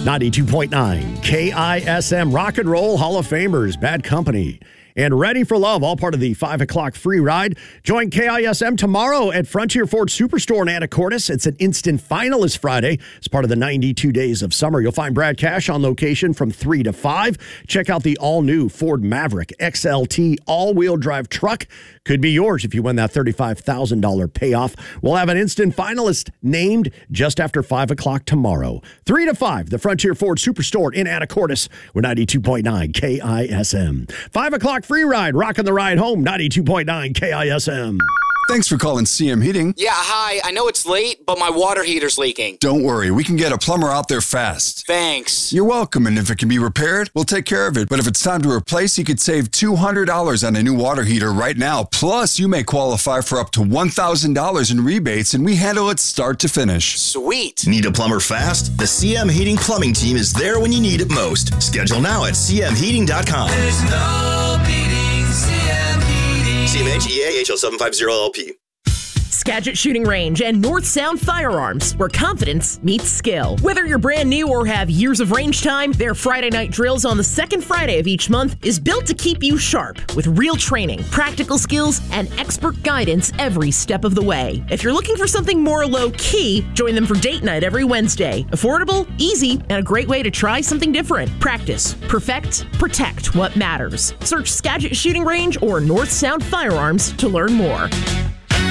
92.9 KISM Rock and Roll Hall of Famers, Bad Company, and Ready for Love, all part of the 5 o'clock free ride. Join KISM tomorrow at Frontier Ford Superstore in Anacortes. It's an instant finalist Friday. It's part of the 92 days of summer. You'll find Brad Cash on location from 3 to 5. Check out the all-new Ford Maverick XLT all-wheel drive truck. Could be yours if you win that $35,000 payoff. We'll have an instant finalist named just after 5 o'clock tomorrow. 3 to 5, the Frontier Ford Superstore in Anacortes. We're 92.9 KISM. 5 o'clock free ride, rocking the ride home, 92.9 KISM. Thanks for calling CM Heating. Yeah, hi. I know it's late, but my water heater's leaking. Don't worry, we can get a plumber out there fast. Thanks. You're welcome, and if it can be repaired, we'll take care of it. But if it's time to replace, you could save $200 on a new water heater right now. Plus, you may qualify for up to $1,000 in rebates, and we handle it start to finish. Sweet. Need a plumber fast? The CM Heating Plumbing Team is there when you need it most. Schedule now at cmheating.com. There's no beating CM Heating. CMH EA HL750 LLP. Skagit Shooting Range and North Sound Firearms, where confidence meets skill. Whether you're brand new or have years of range time, their Friday night drills on the second Friday of each month is built to keep you sharp with real training, practical skills, and expert guidance every step of the way. If you're looking for something more low-key, join them for date night every Wednesday. Affordable, easy, and a great way to try something different. Practice, perfect, protect what matters. Search Skagit Shooting Range or North Sound Firearms to learn more.